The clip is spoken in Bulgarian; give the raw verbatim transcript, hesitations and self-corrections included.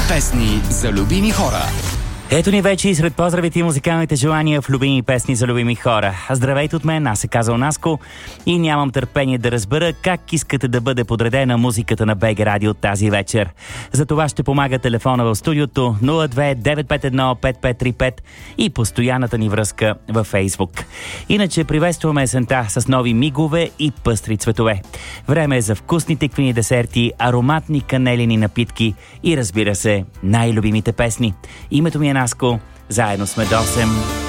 Песни за любими хора. Ето ни вече и сред поздравите и музикалните желания в любими песни за любими хора. Здравейте от мен, аз се казвам Наско и нямам търпение да разбера как искате да бъде подредена музиката на БГ Радио тази вечер. За това ще помага телефона в студиото нула две девет пет едно пет пет три пет и постоянната ни връзка във Фейсбук. Иначе приветстваме есента с нови мигове и пъстри цветове. Време е за вкусни тиквени десерти, ароматни канелени напитки и, разбира се, най-любимите песни. Името ми е Наско, заедно сме до осем.